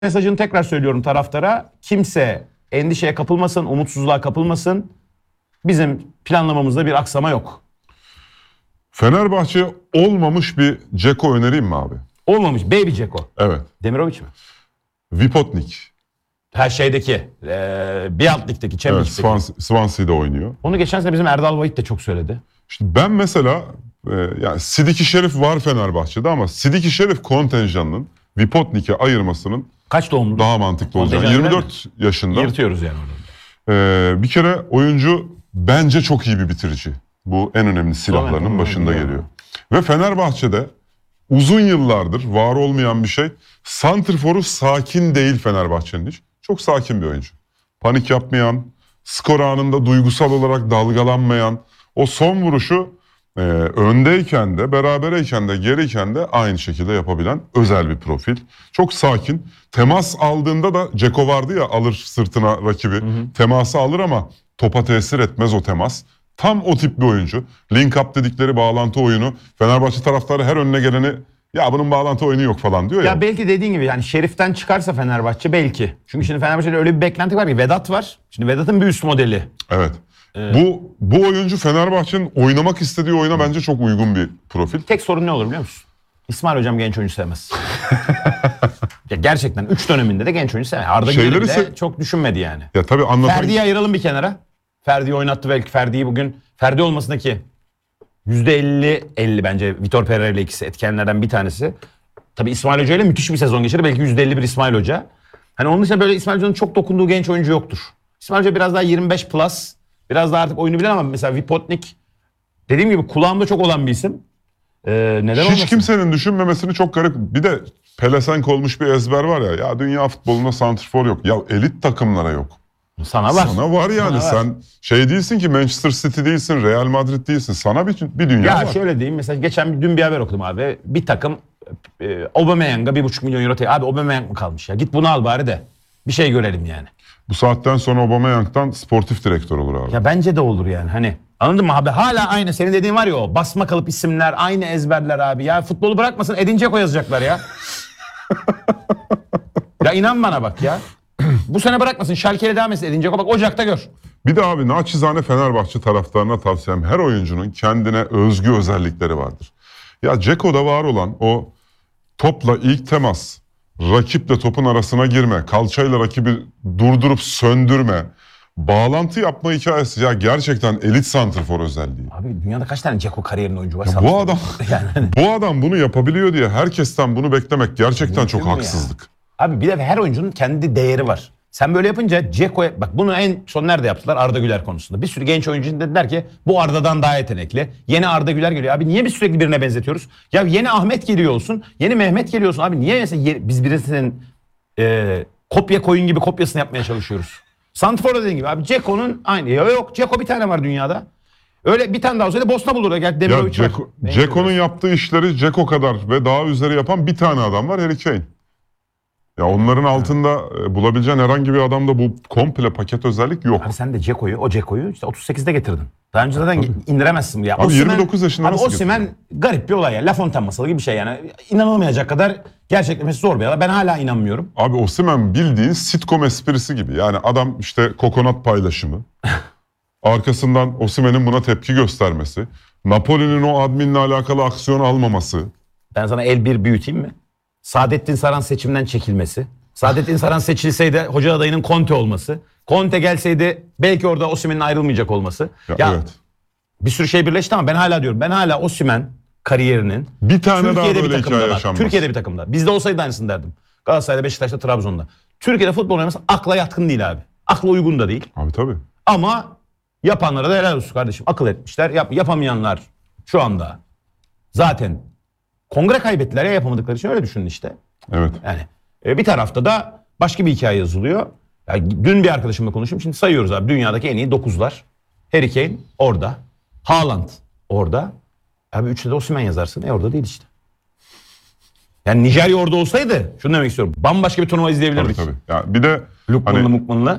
mesajını tekrar söylüyorum taraftara. Kimse endişeye kapılmasın, umutsuzluğa kapılmasın. Bizim planlamamızda bir aksama yok. Fenerbahçe olmamış bir Dzeko önereyim mi abi? Olmamış. Baby Dzeko. Evet. Demirovic mi? Vipotnik. Her şeydeki. Bir alt ligdeki. Evet, Swansea'de oynuyor. Onu geçen sene bizim Erdal Vahit de çok söyledi. İşte ben mesela yani Sidiki Şerif var Fenerbahçe'de ama Sidiki Şerif kontenjanının Vipotnik'e ayırmasının Kaç doğumlu? daha mantıklı olacak. Kontenjan 24 yaşında. Yırtıyoruz yani orada. Bir kere oyuncu bence çok iyi bir bitirici. Bu en önemli silahlarının başında geliyor. Ve Fenerbahçe'de uzun yıllardır var olmayan bir şey. Santrfor'u sakin değil Fenerbahçe'nin hiç. Çok sakin bir oyuncu. Panik yapmayan, skor anında duygusal olarak dalgalanmayan, o son vuruşu öndeyken de, berabereyken de, geriyken de aynı şekilde yapabilen özel bir profil. Çok sakin. Temas aldığında da Dzeko vardı ya, alır sırtına rakibi. Teması alır ama topa tesir etmez o temas. Tam o tip bir oyuncu. Link up dedikleri bağlantı oyunu. Fenerbahçe taraftarı her önüne geleni ya bunun bağlantı oyunu yok falan diyor ya. Ya belki dediğin gibi yani Şerif'ten çıkarsa Fenerbahçe belki. Çünkü şimdi Fenerbahçe'de öyle bir beklenti var ki Vedat var. Şimdi Vedat'ın bir üst modeli. Evet. Bu oyuncu Fenerbahçe'nin oynamak istediği oyuna bence çok uygun bir profil. Tek sorun ne olur biliyor musun? İsmail Hocam genç oyuncu sevmez. Ya gerçekten 3 döneminde de genç oyuncu sevmez. Arda Güler'i bile çok düşünmedi yani. Ya tabii Ferdi'yi ayıralım bir kenara. Ferdi'yi oynattı belki. Ferdi'yi bugün Ferdi olmasındaki %50 bence Vitor Pereira ile ikisi etkenlerden bir tanesi. Tabii İsmail Hoca ile müthiş bir sezon geçirdi. Belki %51 İsmail Hoca. Hani onun dışında böyle İsmail Hoca'nın çok dokunduğu genç oyuncu yoktur. İsmail Hoca biraz daha 25 plus. Biraz daha artık oyunu bilen ama mesela Vipotnik dediğim gibi kulağımda çok olan bir isim. Neden Hiç kimsenin düşünmemesini çok garip. Bir de pelesenk olmuş bir ezber var ya. Ya dünya futbolunda santrfor yok. Ya elit takımlara yok. Sana var. Sana var yani. Sen şey değilsin ki, Manchester City değilsin, Real Madrid değilsin. Sana bir dünya var. Ya şöyle diyeyim, mesela dün bir haber okudum abi. Bir takım Aubameyang'a 1,5 milyon euro abi Aubameyang mı kalmış ya? Git bunu al bari de bir şey görelim yani. Bu saatten sonra Aubameyang'dan sportif direktör olur abi. Ya bence de olur yani, hani anladın mı abi? Hala aynı senin dediğin var ya, o basma kalıp isimler, aynı ezberler abi. Ya futbolu bırakmasın, Edin Dzeko yazacaklar ya. Ya inan bana bak ya. Bu sene bırakmasın, Schalke'yle devam etsin Edin Dzeko, bak Ocak'ta gör. Bir de abi naçizane Fenerbahçe taraftarına tavsiyem, her oyuncunun kendine özgü özellikleri vardır. Ya Dzeko'da var olan o topla ilk temas, rakiple topun arasına girme, kalçayla rakibi durdurup söndürme, bağlantı yapma hikayesi ya gerçekten elit santrfor özelliği. Abi dünyada kaç tane Dzeko kariyerinde oyuncu var? Bu adam yani. bu adam bunu yapabiliyor diye herkesten bunu beklemek gerçekten çok haksızlık. Abi bir de her oyuncunun kendi değeri var. Sen böyle yapınca Dzeko'ya bak, bunu en son nerede yaptılar? Arda Güler konusunda. Bir sürü genç oyuncu dediler ki bu Arda'dan daha yetenekli. Yeni Arda Güler geliyor. Abi niye biz sürekli birine benzetiyoruz? Ya yeni Ahmet geliyor olsun, yeni Mehmet geliyor olsun. Abi niye mesela biz birisinin kopya koyun gibi kopyasını yapmaya çalışıyoruz? Santrfor dediğin gibi abi Dzeko'nun aynı. Yok Dzeko bir tane var dünyada. Öyle bir tane daha olsaydı Bosna bulur. Gel Demirovic var. Dzeko'nun yaptığı işleri Dzeko kadar ve daha üzeri yapan bir tane adam var, Harry Kane. Ya onların altında bulabileceğin herhangi bir adamda bu komple paket özellik yok. Abi sen de o Dzeko'yu işte 38'de getirdin. Daha önce zaten indiremezsin ya. Abi Osimhen, 29 yaşında abi nasıl Osimhen garip bir olay ya. La Fontaine masalı gibi bir şey yani. İnanılmayacak kadar gerçekleşmesi zor bir olay. Ben hala inanmıyorum. Abi Osimhen bildiğin sitcom esprisi gibi. Yani adam işte kokonat paylaşımı. Arkasından Osimhen'in buna tepki göstermesi. Napoli'nin o adminle alakalı aksiyon almaması. Ben sana bir büyüteyim mi? Saadettin Saran seçimden çekilmesi. Saadettin Saran seçilseydi hoca adayının Conte olması. Conte gelseydi belki orada Osimhen'in ayrılmayacak olması. Ya evet. Bir sürü şey birleşti ama ben hala diyorum. Ben hala Osimhen kariyerinin bir tane Türkiye'de daha böyle hikaye yaşanmaz. Türkiye'de bir takımda. Bizde olsaydı aynısını derdim. Galatasaray'da, Beşiktaş'ta, Trabzon'da. Türkiye'de futbol oynaması akla yatkın değil abi. Akla uygun da değil. Abi tabii. Ama yapanlara da helal olsun kardeşim. Akıl etmişler. Yapamayanlar şu anda zaten kongre kaybettiler ya, yapamadıkları için, öyle düşünün işte. Evet. Yani bir tarafta da başka bir hikaye yazılıyor. Yani dün bir arkadaşımla konuştum. Şimdi sayıyoruz abi. Dünyadaki en iyi 9'lar. Harry Kane orada. Haaland orada. Abi 3'te de Osimhen yazarsın. Orada değil işte. Yani Nijerya orada olsaydı, şunu demek istiyorum, bambaşka bir turnuva izleyebilirdik. Tabii. Yani bir de Lukman'la Mukman'la.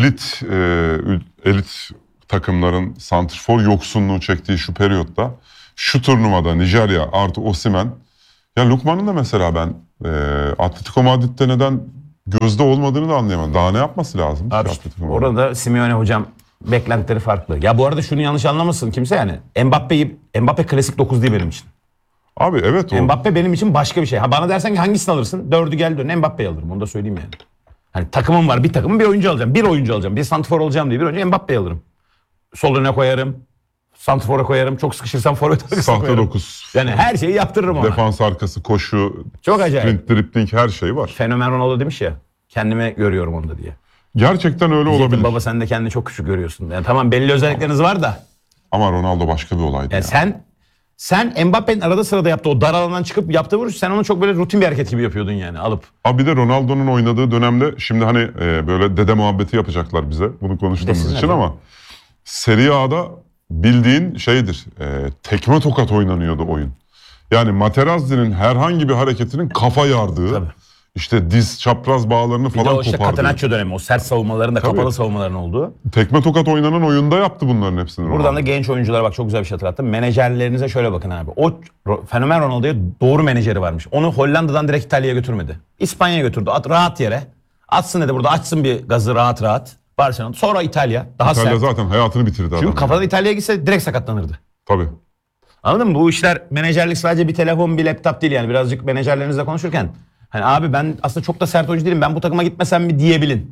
Elit takımların santrfor yoksunluğu çektiği şu periyotta, şu turnuvada Nijerya artı Osimhen. Ya Lukman'ın da mesela ben Atletico Madrid'de neden gözde olmadığını da anlayamam. Daha ne yapması lazım? Abi işte, orada Simeone hocam beklentileri farklı. Ya bu arada şunu yanlış anlamasın kimse yani. Mbappe klasik 9 değil benim için. Abi evet o. Mbappe benim için başka bir şey. Ha bana dersen ki hangisini alırsın? 4'ü gel dön. Mbappe'yi alırım. Onu da söyleyeyim yani. Hani takımım var. Bir takımın bir oyuncu alacağım. Bir oyuncu alacağım. Bir santrfor olacağım diye bir oyuncu Mbappe'yi alırım. Sol öne koyarım. Santrfor'a koyarım. Çok sıkışırsam forvet arkasına Sahte koyarım. 9. Yani her şeyi yaptırırım ona. Defans arkası, koşu, Çok acayip. sprint, dribbling her şey var. Fenomen Ronaldo demiş ya. Kendime görüyorum onda diye. Gerçekten öyle Diyecektim, olabilir. baba sen de kendini çok küçük görüyorsun. Yani tamam belli özellikleriniz var da. Ama Ronaldo başka bir olaydı Yani ya. sen Mbappe'nin arada sırada yaptığı o dar alandan çıkıp yaptığı vuruş sen onu çok böyle rutin bir hareket gibi yapıyordun yani alıp. Abi bir de Ronaldo'nun oynadığı dönemde şimdi hani böyle dede muhabbeti yapacaklar bize bunu konuştuğumuz Desinler için ya. ama Serie A'da bildiğin şeydir tekme tokat oynanıyordu oyun. Yani Materazzi'nin herhangi bir hareketinin kafa yardığı, Tabii. işte diz çapraz bağlarını Bir de falan o işte kopardığı. Catenaccio dönemi o sert savunmaların da Tabii. kapalı savunmaların olduğu. Tekme tokat oynanan oyunda yaptı bunların hepsini. Buradan da genç oyunculara bak çok güzel bir şey hatırlattım. Menajerlerinize şöyle bakın abi. O fenomen Ronaldo'ya doğru menajeri varmış. Onu Hollanda'dan direkt İtalya'ya götürmedi. İspanya'ya götürdü. Rahat yere. Atsın dedi burada açsın bir gazı rahat rahat. Barcelona. Sonra İtalya. Daha İtalya sert. zaten hayatını bitirdi adam. Çünkü kafadan İtalya'ya gitse direkt sakatlanırdı. Tabii. Anladın mı? Bu işler menajerlik sadece bir telefon bir laptop değil yani. Birazcık menajerlerinizle konuşurken. Hani abi ben aslında çok da sert oyuncu değilim. Ben bu takıma gitmesem mi diyebilin.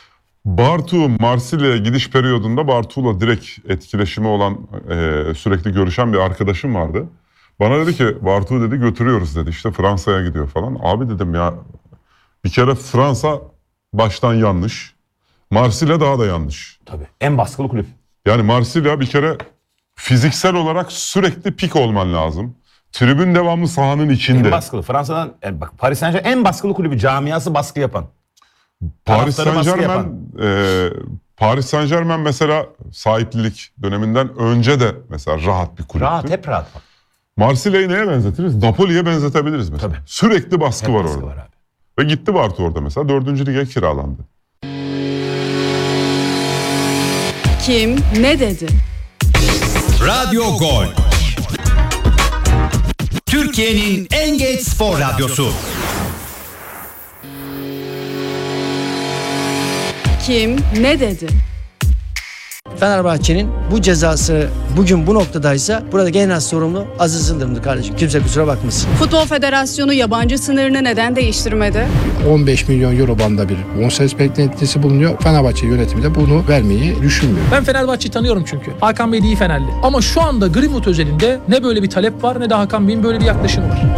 Bartu Marsilya'ya gidiş periyodunda Bartu'la direkt etkileşimi olan sürekli görüşen bir arkadaşım vardı. Bana dedi ki Bartu dedi götürüyoruz dedi işte Fransa'ya gidiyor falan. Abi dedim ya bir kere Fransa baştan yanlış. Marsilya daha da yanlış. Tabii. En baskılı kulüp. Yani Marsilya bir kere fiziksel olarak sürekli pik olman lazım. Tribün devamlı sahanın içinde. En baskılı. Fransa'dan yani bak Paris Saint-Germain en baskılı kulübü. Camiası baskı yapan. Paris Taraftarı baskı Paris Saint-Germain mesela sahiplilik döneminden önce de mesela rahat bir kulüptü. Rahat, hep rahat. Bak. Marsilya'yı neye benzetiriz? Napoli'ye benzetebiliriz mesela. Tabii. Sürekli baskı Hep var baskı orada. var abi. Ve gitti Bartu orada mesela 4. lige kiralandı. Kim ne dedi? Radyo Gol. Türkiye'nin en geç spor radyosu. Kim ne dedi? Fenerbahçe'nin bu cezası bugün bu noktadaysa burada genel sorumlu Aziz Yıldırım'dı kardeşim. Kimse kusura bakmasın. Futbol Federasyonu yabancı sınırını neden değiştirmedi? 15 milyon euro bandında bir bonservis beklentisi bulunuyor. Fenerbahçe yönetimi de bunu vermeyi düşünmüyor. Ben Fenerbahçe'yi tanıyorum çünkü. Hakan Bey de iyi Fenerli. Ama şu anda Greenwood özelinde ne böyle bir talep var ne de Hakan Bey'in böyle bir yaklaşımı var.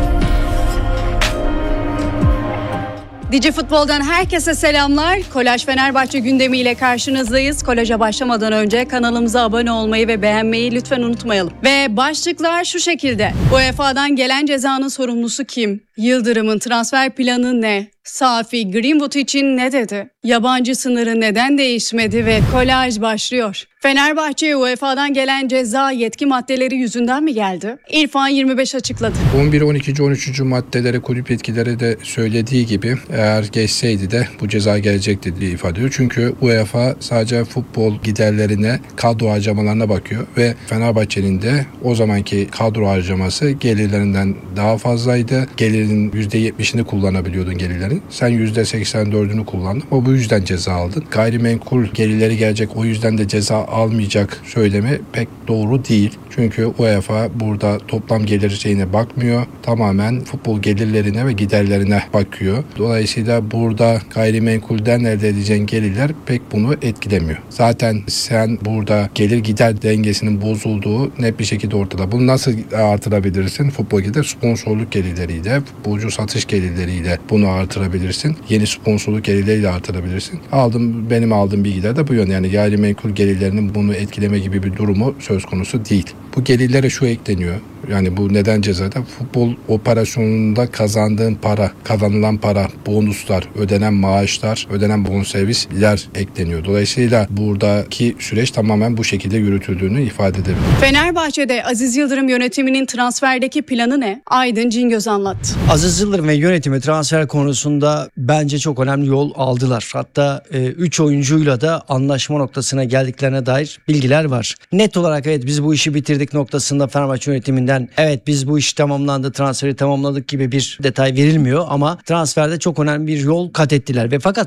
Digi Futbol'dan herkese selamlar. Kolaj Fenerbahçe gündemiyle karşınızdayız. Kolaja başlamadan önce kanalımıza abone olmayı ve beğenmeyi lütfen unutmayalım. Ve başlıklar şu şekilde. UEFA'dan gelen cezanın sorumlusu kim? Yıldırım'ın transfer planı ne? Safi Greenwood için ne dedi? Yabancı sınırı neden değişmedi ve kolaj başlıyor. Fenerbahçe'ye UEFA'dan gelen ceza yetki maddeleri yüzünden mi geldi? İrfan 25 açıkladı. 11, 12, 13. maddeleri kulüp yetkileri de söylediği gibi eğer geçseydi de bu ceza gelecekti diye ifade ediyor. Çünkü UEFA sadece futbol giderlerine, kadro harcamalarına bakıyor ve Fenerbahçe'nin de o zamanki kadro harcaması gelirlerinden daha fazlaydı. Gelirin %70'ini kullanabiliyordun gelirlerin. Sen %84'ünü kullandın. O bu yüzden ceza aldın. Gayrimenkul gelirleri gelecek o yüzden de ceza almayacak söylemi pek doğru değil. Çünkü UEFA burada toplam gelir şeyine bakmıyor. Tamamen futbol gelirlerine ve giderlerine bakıyor. Dolayısıyla burada gayrimenkulden elde edeceğin gelirler pek bunu etkilemiyor. Zaten sen burada gelir gider dengesinin bozulduğu net bir şekilde ortada. Bunu nasıl artırabilirsin? Futbol gider sponsorluk gelirleriyle, futbolcu satış gelirleriyle bunu artırabilirsin. Yeni sponsorluk gelirleriyle artırabilirsin. Benim aldığım bilgiler de bu yönde. Yani gayrimenkul gelirlerinin bunu etkileme gibi bir durumu söz konusu değil. Bu gelirlere şu ekleniyor. Yani bu neden cezada? Futbol operasyonunda kazandığın para, kazanılan para, bonuslar, ödenen maaşlar, ödenen bonservisler ekleniyor. Dolayısıyla buradaki süreç tamamen bu şekilde yürütüldüğünü ifade edebilir. Fenerbahçe'de Aziz Yıldırım yönetiminin transferdeki planı ne? Aydın Cingöz anlattı. Aziz Yıldırım ve yönetimi transfer konusunda konusunda bence çok önemli yol aldılar. Hatta 3 oyuncuyla da anlaşma noktasına geldiklerine dair bilgiler var. Net olarak evet biz bu işi bitirdik noktasında Fenerbahçe yönetiminden evet biz bu iş tamamlandı, transferi tamamladık gibi bir detay verilmiyor ama transferde çok önemli bir yol kat ettiler ve fakat